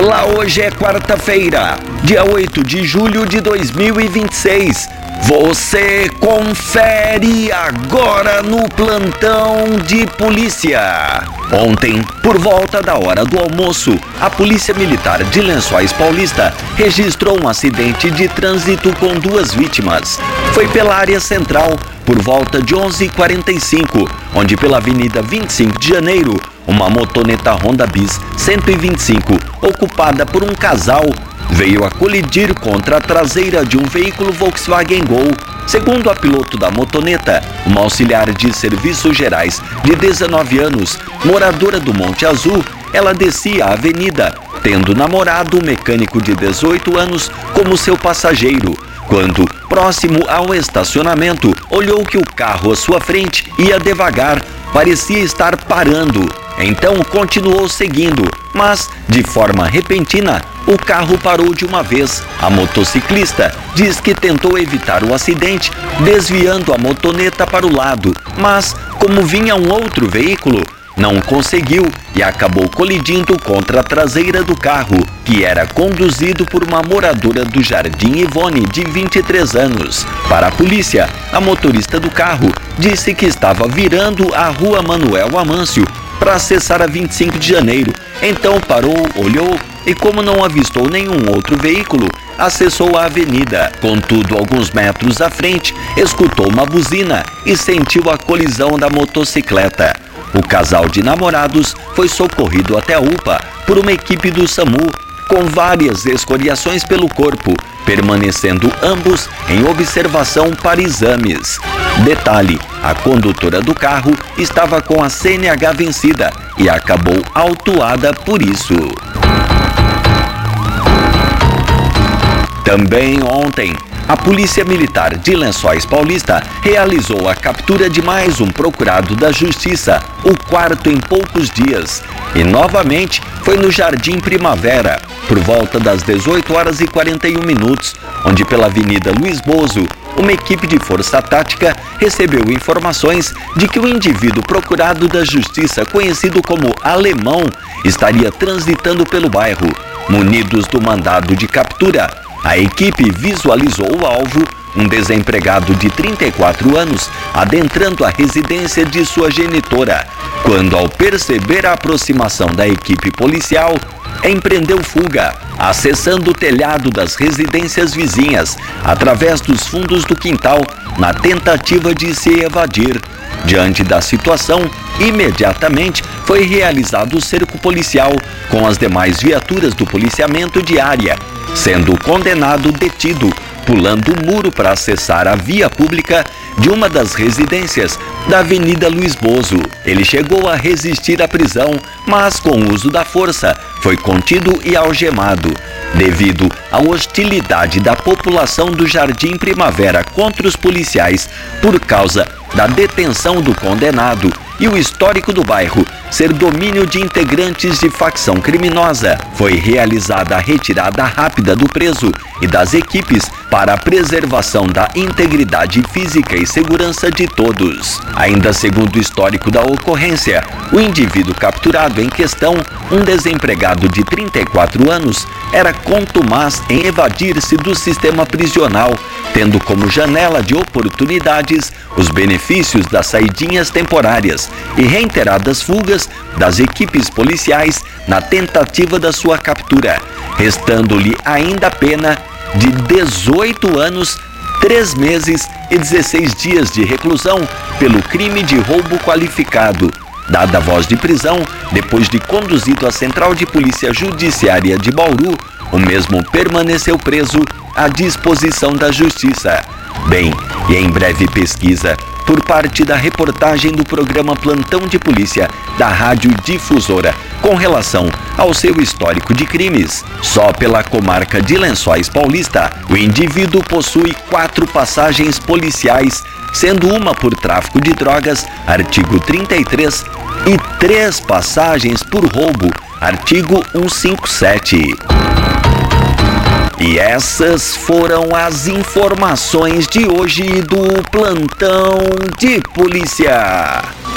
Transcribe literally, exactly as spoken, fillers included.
Olá, hoje é quarta-feira, dia oito de julho de dois mil e vinte e seis. Você confere agora no plantão de polícia. Ontem, por volta da hora do almoço, a Polícia Militar de Lençóis Paulista registrou um acidente de trânsito com duas vítimas. Foi pela área central, por volta de onze e quarenta e cinco, onde pela Avenida vinte e cinco de janeiro, uma motoneta Honda Bis cento e vinte e cinco, ocupada por um casal, veio a colidir contra a traseira de um veículo Volkswagen Gol. Segundo a piloto da motoneta, uma auxiliar de serviços gerais de dezenove anos, moradora do Monte Azul, ela descia a avenida, tendo namorado um mecânico de dezoito anos como seu passageiro. Quando, próximo ao estacionamento, olhou que o carro à sua frente ia devagar, parecia estar parando. Então continuou seguindo, mas, de forma repentina, o carro parou de uma vez. A motociclista diz que tentou evitar o acidente, desviando a motoneta para o lado, mas, como vinha um outro veículo, não conseguiu e acabou colidindo contra a traseira do carro, que era conduzido por uma moradora do Jardim Ivone, de vinte e três anos. Para a polícia, a motorista do carro disse que estava virando a Rua Manuel Amâncio para acessar a vinte e cinco de janeiro. Então parou, olhou e, como não avistou nenhum outro veículo, acessou a avenida. Contudo, alguns metros à frente, escutou uma buzina e sentiu a colisão da motocicleta. O casal de namorados foi socorrido até a U P A por uma equipe do SAMU, com várias escoriações pelo corpo, permanecendo ambos em observação para exames. Detalhe: a condutora do carro estava com a C N H vencida e acabou autuada por isso. Também ontem, a Polícia Militar de Lençóis Paulista realizou a captura de mais um procurado da Justiça, o quarto em poucos dias. E novamente foi no Jardim Primavera, por volta das dezoito horas e quarenta e um minutos, onde pela Avenida Luiz Bozo, uma equipe de força tática recebeu informações de que o indivíduo procurado da Justiça, conhecido como Alemão, estaria transitando pelo bairro. Munidos do mandado de captura, a equipe visualizou o alvo, um desempregado de trinta e quatro anos, adentrando a residência de sua genitora, quando, ao perceber a aproximação da equipe policial, empreendeu fuga, acessando o telhado das residências vizinhas, através dos fundos do quintal, na tentativa de se evadir. Diante da situação, imediatamente foi realizado o cerco policial com as demais viaturas do policiamento de área, sendo o condenado detido, pulando o muro para acessar a via pública de uma das residências da Avenida Luiz Bozo. Ele chegou a resistir à prisão, mas com o uso da força foi contido e algemado. Devido à hostilidade da população do Jardim Primavera contra os policiais por causa da detenção do condenado e o histórico do bairro ser domínio de integrantes de facção criminosa, foi realizada a retirada rápida do preso e das equipes para a preservação da integridade física e segurança de todos. Ainda segundo o histórico da ocorrência, o indivíduo capturado em questão, um desempregado de trinta e quatro anos, era contumaz em evadir-se do sistema prisional, tendo como janela de oportunidades os benefícios das saidinhas temporárias e reiteradas fugas das equipes policiais na tentativa da sua captura, restando-lhe ainda a pena de dezoito anos, três meses e dezesseis dias de reclusão pelo crime de roubo qualificado. Dada a voz de prisão, depois de conduzido à Central de Polícia Judiciária de Bauru, o mesmo permaneceu preso à disposição da Justiça. Bem, e em breve pesquisa por parte da reportagem do programa Plantão de Polícia da Rádio Difusora com relação ao seu histórico de crimes. Só pela comarca de Lençóis Paulista, o indivíduo possui quatro passagens policiais, sendo uma por tráfico de drogas, artigo trinta e três, e três passagens por roubo, artigo cento e cinquenta e sete. E essas foram as informações de hoje do Plantão de Polícia.